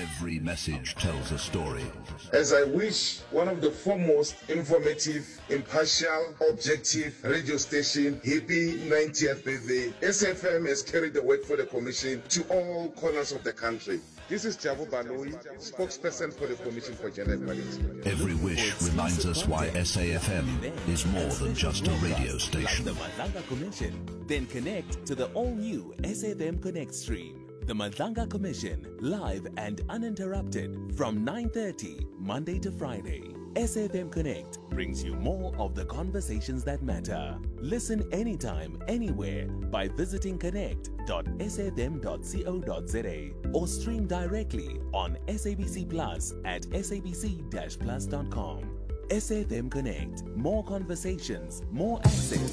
Every message tells a story. As I wish one of the foremost informative, impartial, objective radio station happy 90th birthday. SFM has carried the work for the commission to all corners of the country. This is Jabu Banoi, spokesperson for the Commission for Gender Equality. Every wish reminds us why SAFM is more than just a radio station. Like the Madlanga Commission, then connect to the all-new SAFM Connect stream. The Madlanga Commission, live and uninterrupted from 9:30 Monday to Friday. SAFM Connect brings you more of the conversations that matter. Listen anytime, anywhere by visiting connect.safm.co.za or stream directly on SABC Plus at sabc-plus.com. SAFM Connect, more conversations, more access,